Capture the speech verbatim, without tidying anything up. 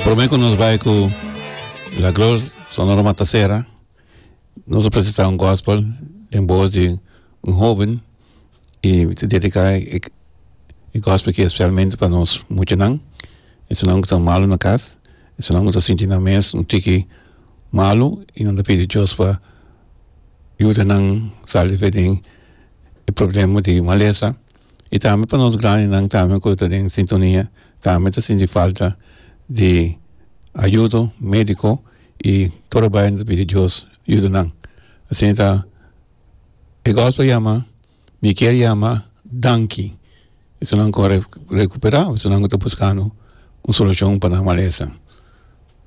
Prometo nos vai com la Cruz Sonora Matassera. Nós apresentamos um gospel em voz de um jovem e dedicar o gospel que é especialmente para nós muito não. Isso não está malo na casa. Isso não está sentindo mais um tique malo e não pedir Deus para ajudar não sair de o problema de maleza. E também para nós grandes não também com a sintonia também está sentindo falta de ajuda médico e todo bem pedir Deus ajuda não. Assim está o gospel chama Miquel chama Danke. Isso não corre recuperar, isso não está buscando uma solução para a maleza.